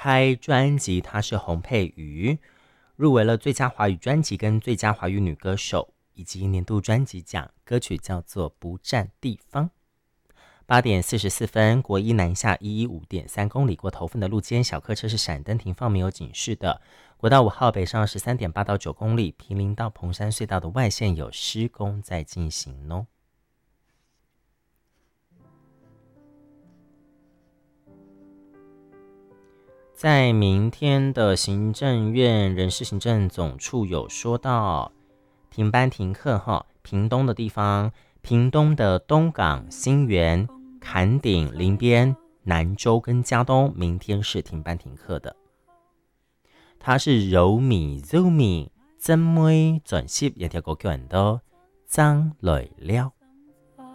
开专辑，它是洪佩瑜，入围了最佳华语专辑跟最佳华语女歌手，以及年度专辑奖。歌曲叫做《不占地方》。8:44，国一南下115.3公里，过头份的路肩小客车是闪灯停放没有警示的。国道5号北上13.8到9公里，坪林到彭山隧道的外线有施工在进行哦。在明天的行政院人事行政总处有说到停班停课屏东的地方，屏东的东港、新园、坎顶、林边、南州跟嘉东明天是停班停课的。它是柔米柔米真妹转习一條個叫人都爭來了。